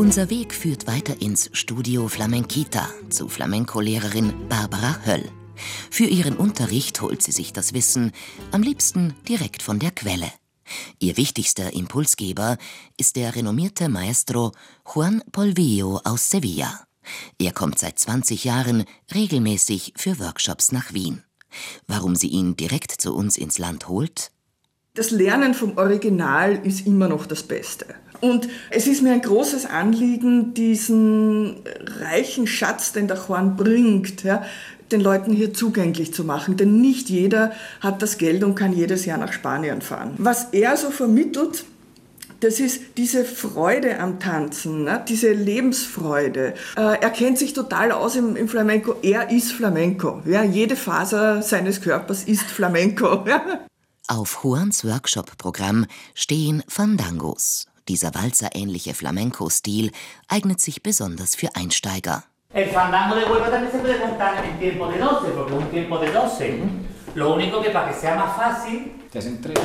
Unser Weg führt weiter ins Studio Flamenquita zu Flamenco-Lehrerin Barbara Höll. Für ihren Unterricht holt sie sich das Wissen am liebsten direkt von der Quelle. Ihr wichtigster Impulsgeber ist der renommierte Maestro Juan Polvillo aus Sevilla. Er kommt seit 20 Jahren regelmäßig für Workshops nach Wien. Warum sie ihn direkt zu uns ins Land holt? Das Lernen vom Original ist immer noch das Beste. Und es ist mir ein großes Anliegen, diesen reichen Schatz, den der Juan bringt, den Leuten hier zugänglich zu machen. Denn nicht jeder hat das Geld und kann jedes Jahr nach Spanien fahren. Was er so vermittelt, das ist diese Freude am Tanzen, diese Lebensfreude. Er kennt sich total aus im Flamenco. Er ist Flamenco. Ja, jede Faser seines Körpers ist Flamenco. Ja. Auf Juans Workshop-Programm stehen Fandangos. Dieser walzerähnliche Flamenco-Stil eignet sich besonders für Einsteiger. El fandango de Huelva también se puede contar en tiempo de 12, porque es un tiempo de 12. Lo único que para que sea más fácil,